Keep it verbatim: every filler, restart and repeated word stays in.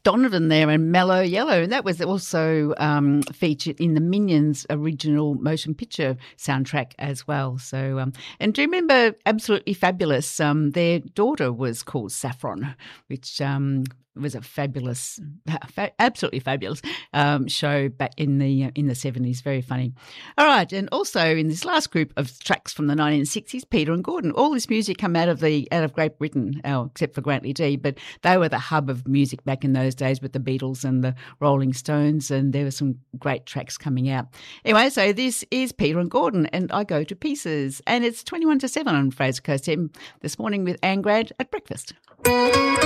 Donovan there and Mellow Yellow. And that was also um, featured in the Minions original motion picture soundtrack as well. So, um, and do you remember Absolutely Fabulous? Um, their daughter was called Saffron, which um, was a fabulous, fa- absolutely fabulous um, show back in the in the seventies. Very funny. All right, and also in this last group of tracks from the nineteen sixties, Peter and Gordon. All this music come out of the out of Great Britain, oh, except for Grantley D, but they were the hub of music back in those days with the Beatles and the Rolling Stones, and there were some great tracks coming out. Anyway, so this is Peter and Gordon, and I go to pieces, and it's twenty-one to seven on Fraser Coast M this morning with Anne Grad at breakfast.